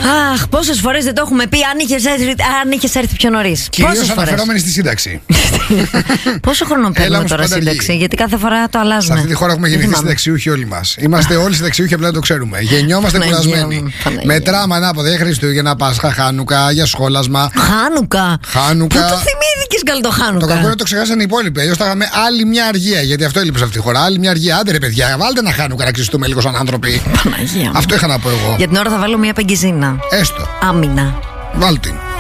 Αχ, πόσες φορές δεν το έχουμε πει, αν είχες έρθει πιο νωρίς. Κυρίως αναφερόμενοι στη σύνταξη. Πόσο χρόνο παίρνουμε τώρα σύνταξη, γιατί κάθε φορά το αλλάζουμε. Σε αυτή τη χώρα έχουμε γεννηθεί συνταξιούχοι όλοι μας. Είμαστε όλοι συνταξιούχοι, απλά δεν το ξέρουμε. Γεννιόμαστε κουρασμένοι. Μετράμε ανάποδα για Χριστούγεννα, Πάσχα, Χάνουκα, για σχόλασμα. Χάνουκα. Χάνουκα. Πού το θυμήθηκες καλό το Χάνουκα? Το κακό είναι το ξεχάσανε οι υπόλοιποι. Αλλιώς θα είχαμε άλλη μια αργία. Γιατί αυτό έλειπε σε αυτή τη χώρα. Άλλη μια αργία. Άντε ρε παιδιά, βάλτε ένα Χάνουκα να ξυστούμε λίγο σαν άνθρωποι. Παναγία. Αυτό είχα να πω εγώ. Για την ώρα θα βάλω μια παγκιζίνα. Έστω. Άμυνα. Βάλτε.